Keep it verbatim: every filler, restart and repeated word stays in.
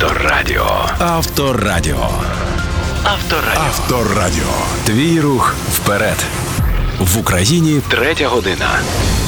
Авторадіо. Авторадіо. Авторадіо. Авторадіо. Твій рух вперед. В Україні Третя година.